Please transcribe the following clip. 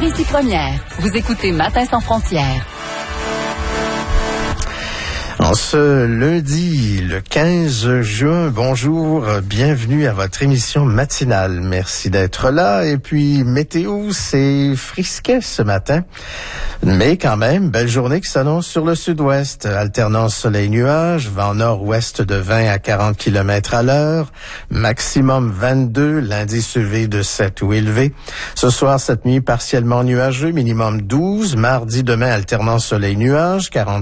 Gaspésie première. Vous écoutez Matin sans frontières. En ce lundi, le 15 juin, bonjour, bienvenue à votre émission matinale. Merci d'être là. Et puis, météo, c'est frisquet ce matin. Mais quand même, belle journée qui s'annonce sur le sud-ouest. Alternance soleil-nuage, vent nord-ouest de 20 à 40 km à l'heure. Maximum 22, l'indice UV de 7 ou élevé. Ce soir, cette nuit, partiellement nuageux, minimum 12. Mardi, demain, alternance soleil-nuage, 40